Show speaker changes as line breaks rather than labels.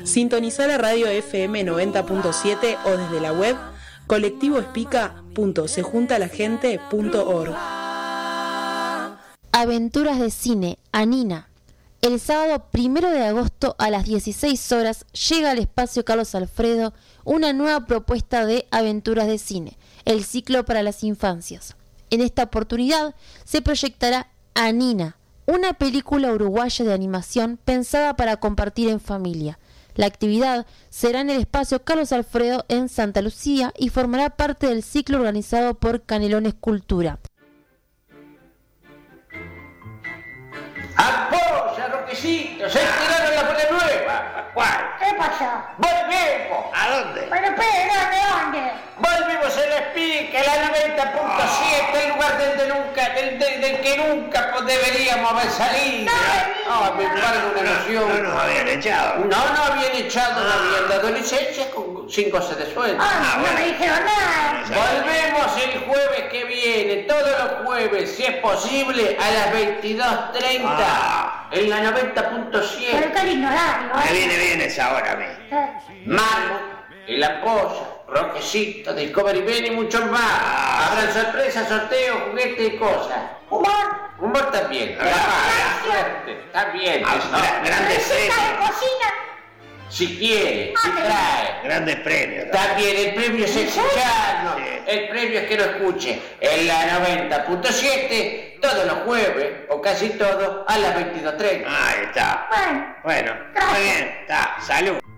Sintonizá la radio FM 90.7 o desde la web colectivoespica.sejuntalagente.org.
Aventuras de Cine, Anina. El sábado 1 de agosto a las 16 horas llega al espacio Carlos Alfredo una nueva propuesta de Aventuras de Cine, el ciclo para las infancias. En esta oportunidad se proyectará Anina, una película uruguaya de animación pensada para compartir en familia. La actividad será en el espacio Carlos Alfredo en Santa Lucía y formará parte del ciclo organizado por Canelones Cultura.
¡Apoya, Roquecito! ¡Se estiraron la bola nueva! ¿Cuál?
¿Qué pasó?
¡Volvemos!
¿A dónde?
Pero espera, ¿de dónde?
Volvimos a la Espica, la 90.7, el lugar del que nunca deberíamos haber salido. Me embargo una emoción.
No nos habían echado.
No habían echado, no habían dado licencia con 5 horas de sueldo.
No me dijeron nada.
Volvemos el jueves que viene, todos los jueves, si es posible, a las 22:30, en la 90.7.
Pero qué lindo horario,
Me viene bien esa hora a mí.
Marmo, el Ampolla, Roquecito, Discovery Ben y muchos más. Habrán sorpresas, sorteos, juguetes y cosas. Humor también. Suerte, también.
Grandes
¿Receta de
premios.
cocina?
Si quiere, si trae.
Grandes premios.
También el premio es escucharnos.
Sí.
El premio es que lo escuche en la 90.7 todos los jueves, o casi todos, a las 22:30.
Ahí está.
Bueno,
Bueno,
gracias.
muy bien. Está. Salud.